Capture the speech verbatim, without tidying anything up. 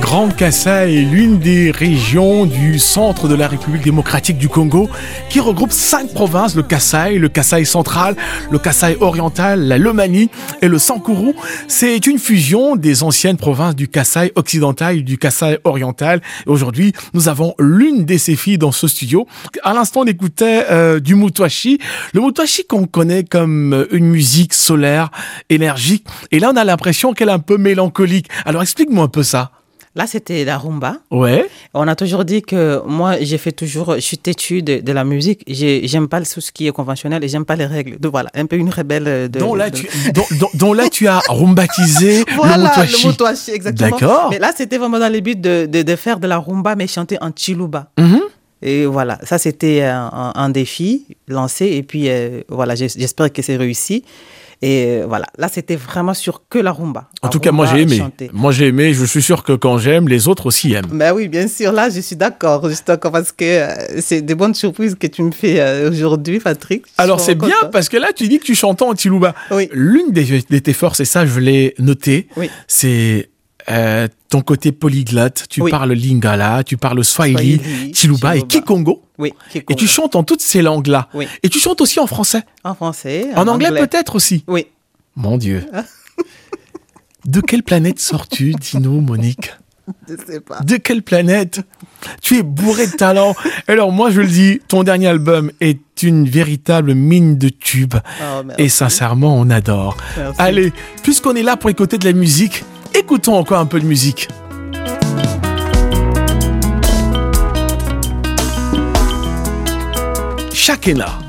Grand Kasaï est l'une des régions du centre de la République démocratique du Congo qui regroupe cinq provinces, le Kasaï, le Kasaï central, le Kasaï oriental, la Lomami et le Sankuru. C'est une fusion des anciennes provinces du Kasaï occidental et du Kasaï oriental. Et aujourd'hui, nous avons l'une de ces filles dans ce studio. À l'instant, on écoutait euh, du Mutwashi. Le Mutwashi qu'on connaît comme une musique solaire, énergique. Et là, on a l'impression qu'elle est un peu mélancolique. Alors, explique-moi un peu ça. Là, c'était la rumba. Ouais. On a toujours dit que moi, j'ai fait toujours, je suis têtue de, de la musique. J'ai, j'aime pas tout ce qui est conventionnel et j'aime pas les règles. Donc voilà, un peu une rebelle. De, donc, là, de... Tu, donc, donc, donc là, tu as rumbatisé voilà, le Mutwashi. le Mutwashi, exactement. D'accord. Mais là, c'était vraiment dans le but de, de, de faire de la rumba, mais chanter en Chiluba. Mm-hmm. Et voilà, ça, c'était un, un, un défi lancé. Et puis, euh, voilà, j'espère que c'est réussi. Et voilà, là, c'était vraiment sur que la rumba. En la tout cas, rumba moi, j'ai aimé. Chantée. Moi, j'ai aimé. Je suis sûr que quand j'aime, les autres aussi aiment. Ben oui, bien sûr. Là, je suis d'accord. Juste d'accord parce que euh, c'est des bonnes surprises que tu me fais euh, aujourd'hui, Patrick. Alors, c'est bien parce que là, tu dis que tu chantes en Chiluba. Oui. L'une des, de tes forces, et ça, je l'ai noté, oui. c'est euh, ton côté polyglotte. Tu oui. parles lingala, tu parles swahili, Swahili Chiluba, Chiluba et Kikongo. Oui, et tu chantes en toutes ces langues-là. Oui. Et tu chantes aussi en français. En français. En, en anglais, anglais peut-être aussi. Oui. Mon Dieu. De quelle planète sors-tu, dis-nous, Monique? Je sais pas. De quelle planète? Tu es bourré de talent. Alors moi, je le dis, ton dernier album est une véritable mine de tubes. Oh, et sincèrement, on adore. Merci. Allez, puisqu'on est là pour écouter de la musique, écoutons encore un peu de musique. Shakena.